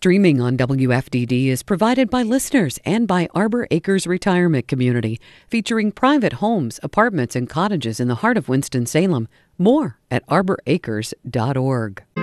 Streaming on WFDD is provided by listeners and by Arbor Acres Retirement Community, featuring private homes, apartments, and cottages in the heart of Winston-Salem. More at arboracres.org.